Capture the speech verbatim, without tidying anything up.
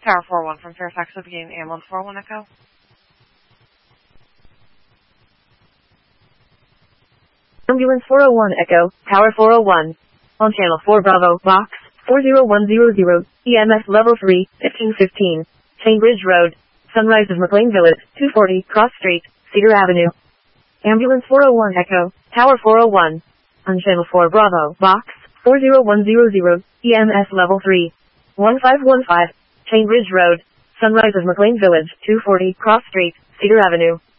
Tower four one from Fairfax, will begin ambulance four one Echo. Ambulance four oh one Echo, Tower four oh one. On Channel four Bravo, Box four oh one hundred, E M S Level three, fifteen fifteen. Cambridge Road, Sunrise of McLean Village, two forty, Cross Street, Cedar Avenue. Ambulance four oh one Echo, Tower four oh one. On Channel four Bravo, Box four oh one hundred, E M S Level three, one five one five. Cambridge Road, Sunrise of McLean Village, two forty, Cross Street, Cedar Avenue.